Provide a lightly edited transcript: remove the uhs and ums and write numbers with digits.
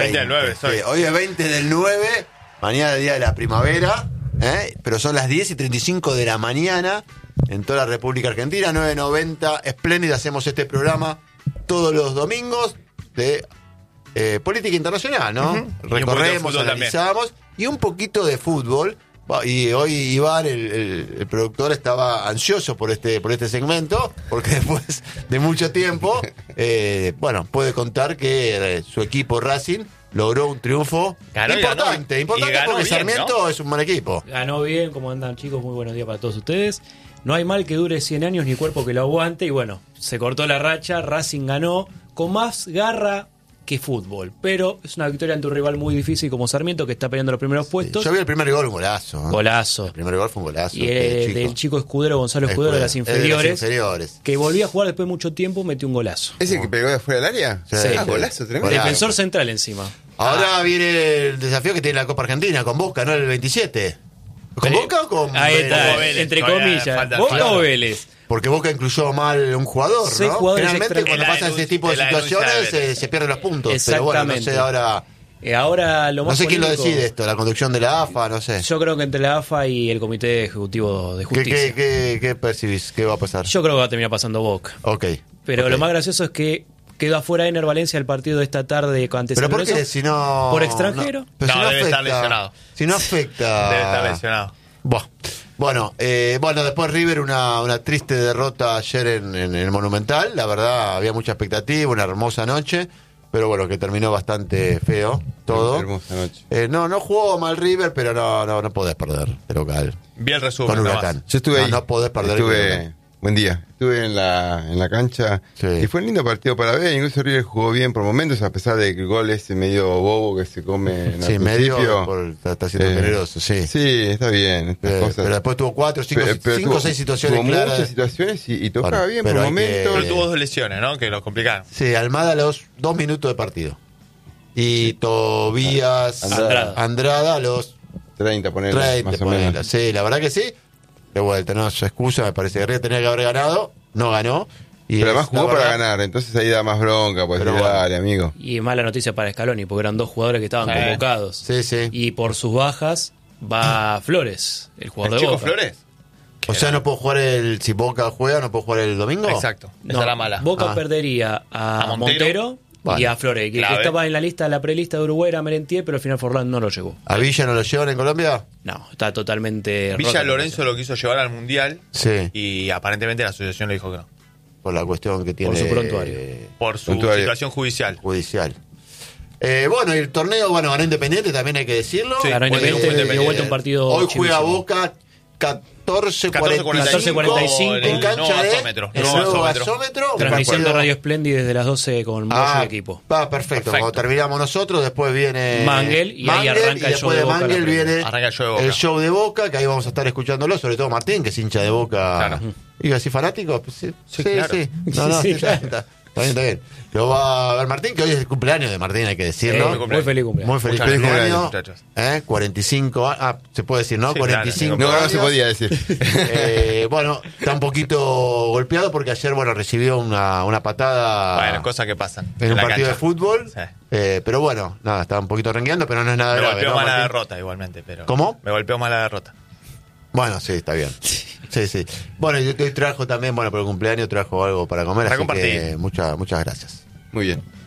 20 del 9 soy. Sí, hoy es 20 del 9, mañana es el día de la primavera, pero son las 10:35 de la mañana en toda la República Argentina, 9:90, espléndida, hacemos este programa todos los domingos de política internacional, ¿no? Uh-huh. Recorremos, analizamos y un poquito de fútbol. Y hoy Iván, el productor, estaba ansioso por este segmento, porque después de mucho tiempo, puede contar que su equipo Racing logró un triunfo importante porque bien, Sarmiento, ¿no? Es un buen equipo. Ganó bien, ¿cómo andan, chicos? Muy buenos días para todos ustedes. No hay mal que dure 100 años ni cuerpo que lo aguante, y bueno, se cortó la racha, Racing ganó con más garra que fútbol, pero es una victoria ante un rival muy difícil como Sarmiento, que está peleando los primeros puestos. Yo vi el primer gol, un golazo. Golazo. El primer gol fue un golazo. Y del chico escudero Gonzalo Escudero de las inferiores, que volvió a jugar después de mucho tiempo, metió un golazo. ¿Es el que pegó de afuera del área? Sí. Golazo, tremendo. Defensor central encima. Ahora viene el desafío que tiene la Copa Argentina con Boca, ¿no? El 27. ¿Con Boca o con Ahí está, Vélez? entre comillas. ¿Boca o Vélez? Porque Boca incluyó mal un jugador, ¿no? Generalmente cuando pasan ese tipo de situaciones se pierden los puntos. Pero bueno, no sé ahora. Ahora lo más no sé quién lo polémico, decide esto, la conducción de la AFA, no sé. Yo creo que entre la AFA y el Comité Ejecutivo de Justicia. ¿Qué percibís? ¿Qué va a pasar? Yo creo que va a terminar pasando Boca. Ok. Pero lo más gracioso es que quedó afuera Ener Valencia el partido de esta tarde ante ¿Pero San por Lorenzo. qué? Si no... ¿Por extranjero? No, no, debe estar lesionado. Si no afecta... Debe estar lesionado. Bueno, después River una triste derrota ayer en el Monumental. La verdad, había mucha expectativa, una hermosa noche, pero bueno, que terminó bastante feo todo. Hermosa noche. No jugó mal River, pero no podés perder de local. Bien resumen. Con Huracán. Yo estuve ahí. No podés perder. Buen día. Estuve en la cancha y fue un lindo partido para ver. Incluso River jugó bien por momentos, a pesar de que el gol ese medio bobo que se come en sí, medio está siendo generoso, sí. Sí, está bien. Cosas. Pero después tuvo 4, 5 o 6 situaciones tuvo claras. Muchas situaciones y tocaba bien por momentos. Pero tuvo 2 lesiones, ¿no? Que lo complicaron. Sí, Almada a los 2 minutos de partido. Y Tobías Andrada a los 30, ponerlo, más o menos. Sí, la verdad que sí. De vuelta, no es excusa, me parece que River tenía que haber ganado, no ganó. Pero además jugó para ganar, entonces ahí da más bronca, pues dale, amigo. Y mala noticia para Scaloni, porque eran 2 jugadores que estaban convocados. Sí. Y por sus bajas va Flores, el jugador de Boca. Flores? O sea, no puedo jugar si Boca juega, no puedo jugar el domingo. Exacto, esa era mala. Boca perdería a Montero y a Flores, que estaba en la lista, la prelista de Uruguay era Merentier, pero al final Forlán no lo llegó. ¿A Villa no lo llevan en Colombia? No, está totalmente... Villa Lorenzo lo quiso llevar al Mundial y aparentemente la asociación le dijo que no. Por la cuestión que tiene... Por su prontuario. Por su situación judicial. Y el torneo, ganó Independiente, también hay que decirlo. Sí, ganó Independiente, dio vuelta un partido... Hoy juega Boca 14:45 en cancha de el nuevo gasómetro. Transmisión de Radio Splendid desde las 12 con Moyo y equipo. Perfecto. Cuando terminamos nosotros, después viene Mangel y ahí arranca el show de Boca. Mangel viene el show de Boca, que ahí vamos a estar escuchándolo, sobre todo Martín, que es hincha de Boca. Claro. ¿Y así fanático? Sí. Claro. Está bien. Lo va a ver Martín, que hoy es el cumpleaños de Martín, hay que decirlo. Muy feliz cumpleaños. Muy feliz cumpleaños, muchachos. 45 se puede decir, ¿no? Sí, 45 claro. No se podía decir. Está un poquito golpeado porque ayer, recibió una patada. Bueno, cosas que pasan. En un partido de fútbol. Sí. Pero estaba un poquito rengueando, pero no es nada grave. Me golpeó mala Martín? Derrota igualmente. Pero ¿Cómo? Me golpeó mala derrota. Bueno, sí, está bien. Sí. Bueno, yo te trajo también, por el cumpleaños trajo algo para comer, Para así compartir. que muchas gracias. Muy bien.